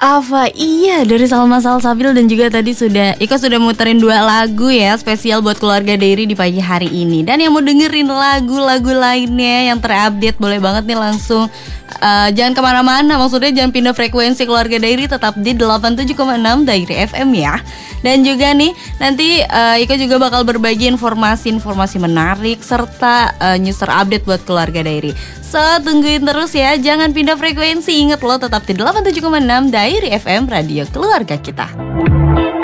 Apa iya dari Salma Salsabil dan juga tadi Iko sudah muterin 2 lagu ya spesial buat keluarga Dairy di pagi hari ini. Dan yang mau dengerin lagu-lagu lainnya yang terupdate boleh banget nih langsung jangan kemana-mana, maksudnya jangan pindah frekuensi keluarga Dairy, tetap di 87,6 Dairy FM ya. Dan juga nih nanti Iko juga bakal berbagi informasi-informasi menarik serta news terupdate buat keluarga Dairy. So tungguin terus ya, jangan pindah frekuensi. Ingat lo tetap di 87,6 Dairy FM, radio keluarga kita.